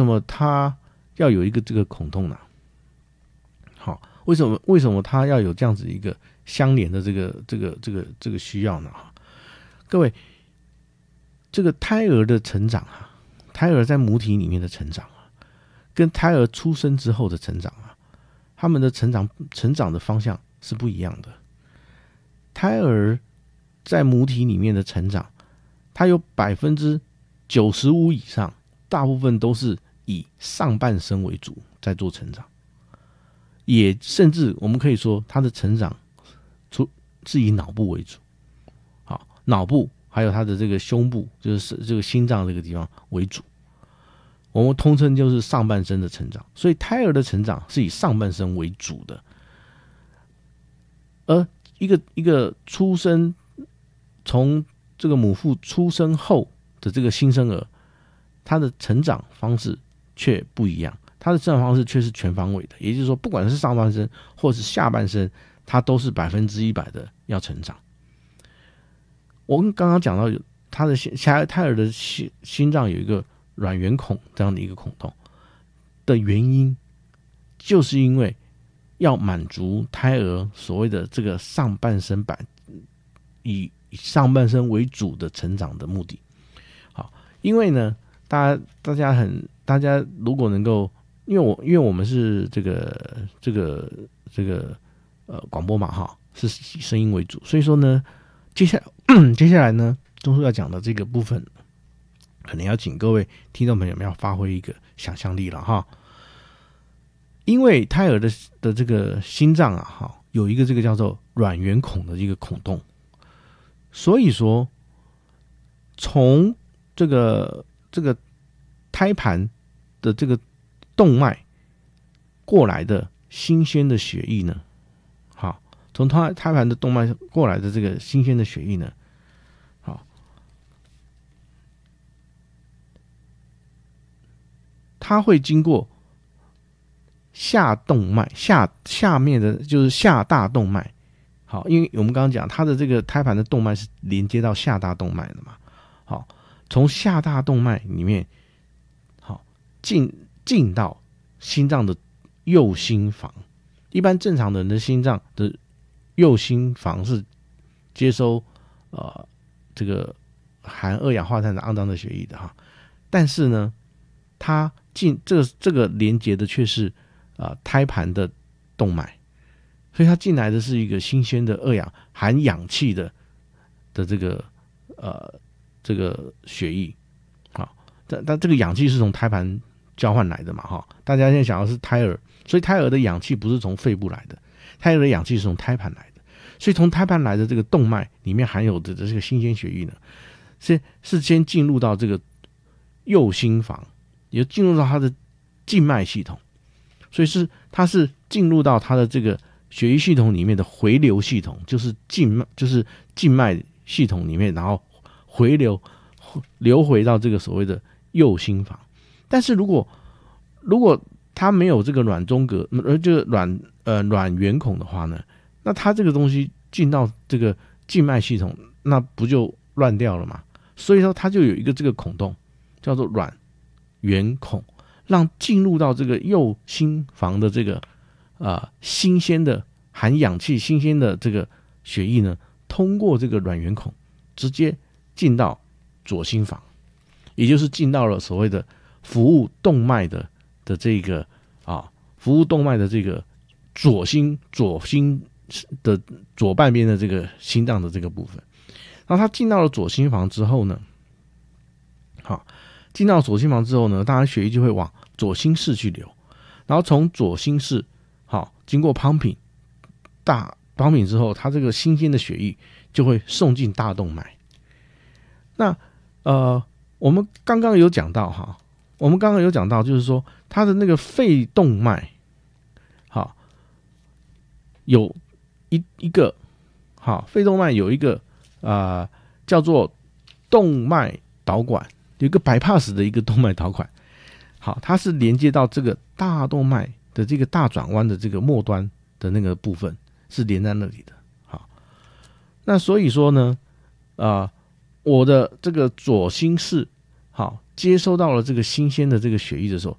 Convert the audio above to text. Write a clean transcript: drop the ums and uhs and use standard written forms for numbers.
么它要有一个这个孔洞呢？好，为什么它要有这样子一个相连的这个需要呢？各位，这个胎儿的成长啊，胎儿在母体里面的成长啊，跟胎儿出生之后的成长啊，他们的成长的方向是不一样的。胎儿在母体里面的成长，它有95%以上，大部分都是以上半身为主在做成长，也甚至我们可以说，它的成长是以脑部为主，好，脑部还有它的这个胸部，就是这个心脏这个地方为主。我们通称就是上半身的成长，所以胎儿的成长是以上半身为主的，而一个出生从这个母腹出生后的这个新生儿，他的成长方式却不一样，他的成长方式却是全方位的，也就是说，不管是上半身或是下半身，他都是100%的要成长。我们刚刚讲到，他的胎儿的心脏有一个卵圆孔这样的一个孔洞的原因，就是因为要满足胎儿所谓的这个上半身以上半身为主的成长的目的。好，因为呢，大家如果能够，因为我们是这个广播嘛哈，是以声音为主，所以说呢，接下来呢，钟叔要讲的这个部分，可能要请各位听众朋友们要发挥一个想象力了哈。因为胎儿的这个心脏啊，哈，有一个这个叫做卵圆孔的一个孔洞，所以说从这个胎盘的这个动脉过来的新鲜的血液呢，好，从胎盘的动脉过来的这个新鲜的血液呢，好，它会经过下动脉下面的就是下大动脉，好，因为我们刚刚讲它的这个胎盘的动脉是连接到下大动脉的嘛，好，从下大动脉里面，好进到心脏的右心房。一般正常的人的心脏的右心房是接收这个含二氧化碳的肮脏的血液的哈，但是呢，它这个连接的却是胎盘的动脉，所以它进来的是一个新鲜的含氧气的这个血液，好，但这个氧气是从胎盘交换来的嘛哈，大家现在想的是胎儿，所以胎儿的氧气不是从肺部来的，胎儿的氧气是从胎盘来的，所以从胎盘来的这个动脉里面含有的这个新鲜血液呢，是先进入到这个右心房，也进入到它的静脉系统。所以它是进入到它的这个血液系统里面的回流系统，就是静脉系统里面，然后流回到这个所谓的右心房。但是如果它没有这个卵中隔，就是卵圆孔的话呢，那它这个东西进到这个静脉系统，那不就乱掉了嘛？所以说它就有一个这个孔洞，叫做卵圆孔。让进入到这个右心房的这个新鲜的含氧气新鲜的这个血液呢，通过这个卵圆孔直接进到左心房，也就是进到了所谓的服务动脉的这个服务动脉的这个左心的左半边的这个心脏的这个部分。然后它进到了左心房之后呢，好。进到左心房之后呢，当然血液就会往左心室去流，然后从左心室好经过 pumping 之后，它这个新鲜的血液就会送进大动脉。那我们刚刚有讲到就是说它的那个肺动脉好有一个好肺动脉有一个叫做动脉导管。有一个 bypass 的一个动脉导管，好，它是连接到这个大动脉的这个大转弯的这个末端的那个部分，是连在那里的。好，那所以说呢，我的这个左心室好接收到了这个新鲜的这个血液的时候，